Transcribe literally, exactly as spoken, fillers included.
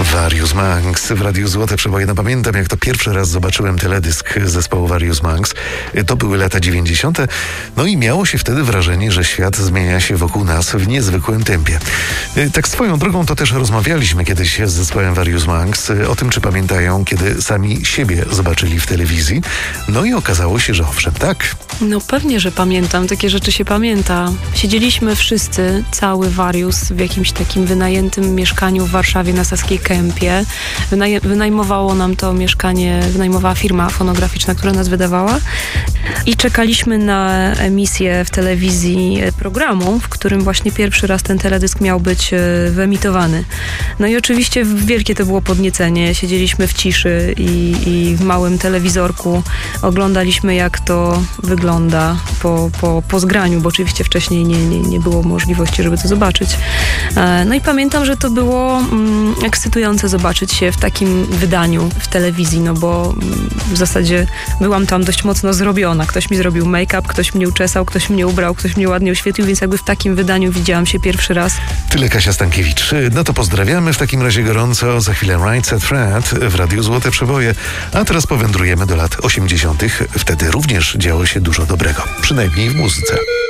Various Monks w Radiu Złote Przeboje. No pamiętam, jak to pierwszy raz zobaczyłem teledysk zespołu Various Monks. To były lata dziewięćdziesiąte. No i miało się wtedy wrażenie, że świat zmienia się wokół nas w niezwykłym tempie. Tak swoją drogą to też rozmawialiśmy kiedyś z zespołem Various Monks o tym, czy pamiętają, kiedy sami siebie zobaczyli w telewizji. No i okazało się, że owszem, tak. No pewnie, że pamiętam. Takie rzeczy się pamięta. Siedzieliśmy wszyscy, cały Various, w jakimś takim wynajętym mieszkaniu w Warszawie na Saskiej Kępie. Wynaj- wynajmowało nam to mieszkanie, wynajmowała firma fonograficzna, która nas wydawała. I czekaliśmy na emisję w telewizji programu, w którym właśnie pierwszy raz ten teledysk miał być wyemitowany. No i oczywiście wielkie to było podniecenie. Siedzieliśmy w ciszy i, i w małym telewizorku oglądaliśmy, jak to wygląda po, po, po zgraniu, bo oczywiście wcześniej nie, nie, nie było możliwości, żeby to zobaczyć. No i pamiętam, że to było mm, ekscytujące zobaczyć się w takim wydaniu w telewizji, no bo w zasadzie byłam tam dość mocno zrobiona. Ktoś mi zrobił make-up, ktoś mnie uczesał, ktoś mnie ubrał, ktoś mnie ładnie oświetlił, więc jakby w takim wydaniu widziałam się pierwszy raz. Tyle Kasia Stankiewicz. No to pozdrawiamy w takim razie gorąco. Za chwilę Right Set Fred w Radiu Złote Przeboje. A teraz powędrujemy do lat osiemdziesiątych. Wtedy również działo się dużo dobrego. Przynajmniej w muzyce.